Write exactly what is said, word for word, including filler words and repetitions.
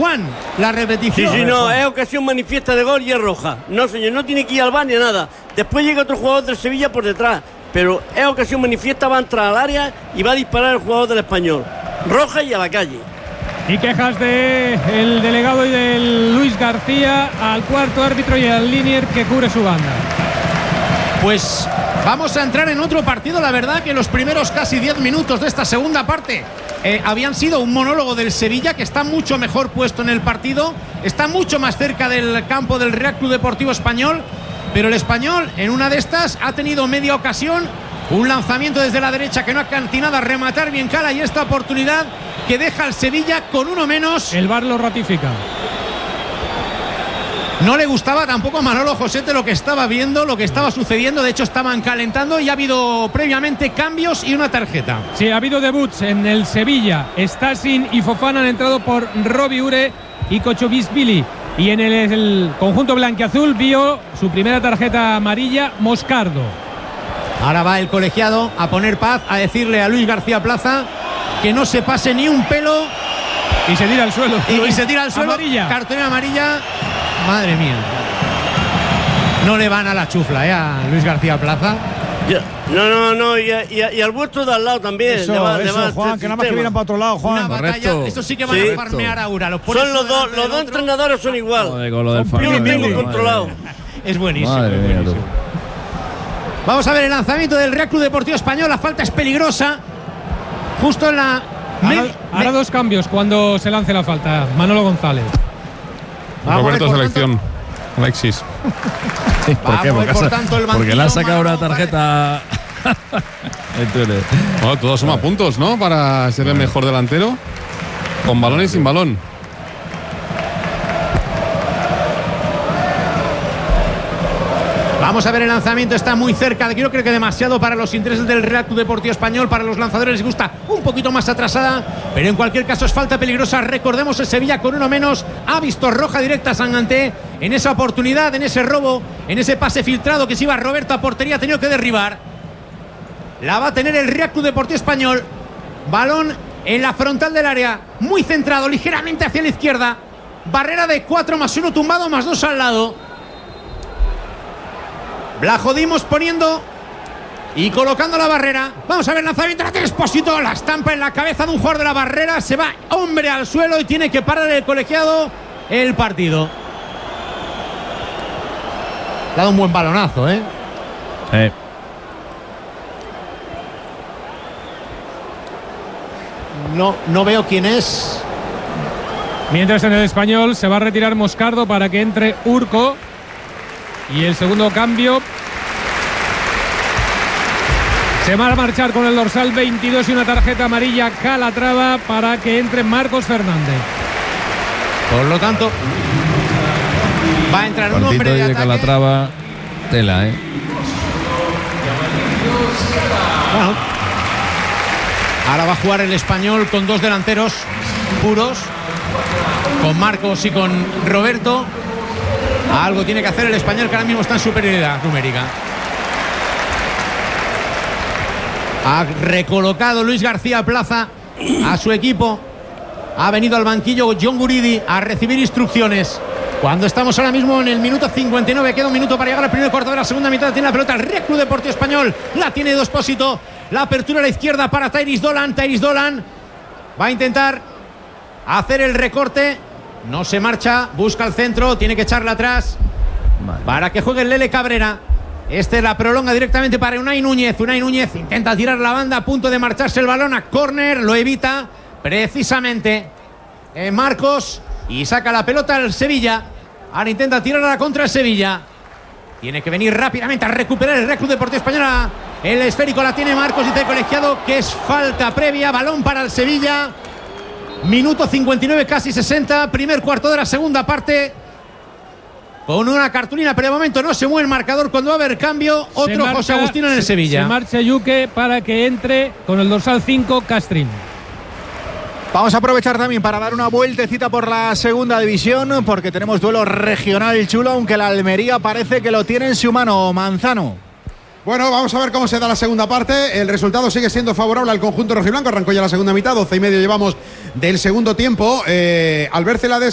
Juan, la repetición. Sí, sí, no, es ocasión manifiesta de gol y es roja. No, señor, no tiene que ir al bar ni nada. Después llega otro jugador del Sevilla por detrás, pero es ocasión manifiesta, va a entrar al área y va a disparar el jugador del Español. Roja y a la calle. Y quejas del delegado y del Luis García al cuarto árbitro y al linier que cubre su banda. Pues vamos a entrar en otro partido. La verdad que los primeros casi diez minutos de esta segunda parte eh, habían sido un monólogo del Sevilla, que está mucho mejor puesto en el partido, está mucho más cerca del campo del Real Club Deportivo Español, pero el Español en una de estas ha tenido media ocasión, un lanzamiento desde la derecha que no ha cantinado a rematar bien Cala, y esta oportunidad que deja al Sevilla con uno menos. El V A R lo ratifica. No le gustaba tampoco a Manolo Josete lo que estaba viendo, lo que estaba sucediendo. De hecho, estaban calentando y ha habido previamente cambios y una tarjeta. Sí, ha habido debuts en el Sevilla. Stasin y Fofana han entrado por Robbie Ure y Cochovishvili. Y en el, el conjunto blanquiazul vio su primera tarjeta amarilla Moscardo. Ahora va el colegiado a poner paz, a decirle a Luis García Plaza que no se pase ni un pelo. Y se tira al suelo. Y, y se tira al suelo. Amarilla. Cartulina amarilla. Madre mía. No le van a la chufla, ¿eh? A Luis García Plaza. Ya. No, no, no. Y, y, y al vuestro de al lado también. Eso, le va, eso, le va Juan, que nada más que miran para otro lado, Juan. Una batalla, Correcto. eso sí que van Sí. a farmear a Ura. Los Son los dos, los dos entrenadores son igual. Joder, con lo del Yo lo tengo madre controlado. mía. Es buenísimo. Madre es mía, buenísimo. tú. Vamos a ver el lanzamiento del Real Club Deportivo Español. La falta es peligrosa. Justo en la. Hará, me- hará me- dos cambios cuando se lance la falta. Manolo González. Va a mover, Roberto por selección. Alexis. ¿Por qué? Va a mover, Porque, por ha- tanto, el porque le ha banquillo, sacado una Manolo tarjeta. Ahí tú eres. Bueno, todos suma puntos, ¿no? Para ser el mejor delantero. Con balón y sin balón. Vamos a ver el lanzamiento, está muy cerca. Yo creo que demasiado para los intereses del Real Club Deportivo Español. Para los lanzadores les gusta un poquito más atrasada, pero en cualquier caso es falta peligrosa. Recordemos, el Sevilla con uno menos ha visto roja directa a Sanganté en esa oportunidad, en ese robo, en ese pase filtrado que se iba Roberto a portería, ha tenido que derribar. La va a tener el Real Club Deportivo Español. Balón en la frontal del área, muy centrado, ligeramente hacia la izquierda. Barrera de cuatro más uno tumbado, más dos al lado. Blajodimos poniendo y colocando la barrera. Vamos a ver el lanzamiento. La tiene Expósito. La estampa en la cabeza de un jugador de la barrera. Se va hombre al suelo y tiene que parar el colegiado el partido. Le ha dado un buen balonazo, ¿eh? Eh. No, no veo quién es. Mientras en el Español se va a retirar Moscardo para que entre Urco. Y el segundo cambio se va a marchar con el dorsal veintidós y una tarjeta amarilla Calatrava para que entre Marcos Fernández. Por lo tanto, va a entrar un Partito hombre de de ataque. Calatrava. Tela, ¿eh? Bueno, ahora va a jugar el Español con dos delanteros puros, con Marcos y con Roberto. Algo tiene que hacer el Español, que ahora mismo está en superioridad numérica. Ha recolocado Luis García Plaza a su equipo. Ha venido al banquillo John Guridi a recibir instrucciones. Cuando estamos ahora mismo en el minuto cincuenta y nueve, queda un minuto para llegar al primer cuarto de la segunda mitad. Tiene la pelota el Real Club Deportivo Español. La tiene Edu Expósito. La apertura a la izquierda para Tairis Dolan. Tairis Dolan va a intentar hacer el recorte. No se marcha, busca el centro, tiene que echarla atrás Vale. para que juegue el Lele Cabrera. Este la prolonga directamente para Unai Núñez. Unai Núñez intenta tirar la banda, a punto de marcharse el balón a córner, lo evita precisamente eh, Marcos y saca la pelota al Sevilla. Ahora intenta tirarla contra el Sevilla. Tiene que venir rápidamente a recuperar el Real Club Deportivo Español. El esférico la tiene Marcos, dice el colegiado que es falta previa, balón para el Sevilla. Minuto cincuenta y nueve, casi sesenta, primer cuarto de la segunda parte. Con una cartulina, pero de momento no se mueve el marcador. Cuando va a haber cambio, otro marcha, José Agustino en el se, Sevilla. Se marcha Yuque para que entre con el dorsal cinco Castrín. Vamos a aprovechar también para dar una vueltecita por la segunda división, porque tenemos duelo regional chulo, aunque la Almería parece que lo tiene en su mano. Manzano. Bueno, vamos a ver cómo se da la segunda parte. El resultado sigue siendo favorable al conjunto rojiblanco. Arrancó ya la segunda mitad, doce y medio llevamos del segundo tiempo. Eh, Albert Celades